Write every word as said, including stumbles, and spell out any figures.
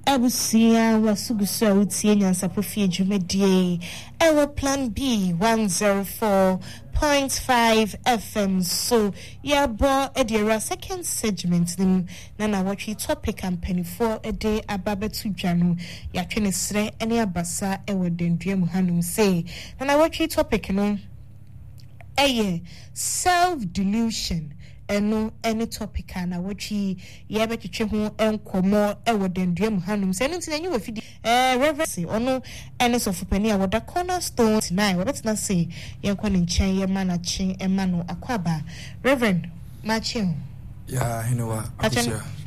Abusia wasugusa utie nyansapo fie dwumadie ewo plan B one oh four point five F M. So ya bo ediera second segment nim na na watchi topic campaign for a day ababetu dwanu ya twene sre ene abasa ewo dendua mu hanum say na na watchi topic no eye self delusion eno any topic na watchi ye betwetwe ho enkomo ewo dendua mu hanum say no ntinanyi wa fidi eh reverence ono ene so fupani a woda cornerstone nine we betina say ye kwa ne nchen ye ma na chen e ma no akwaba reverend ma chen ya hinowa akusha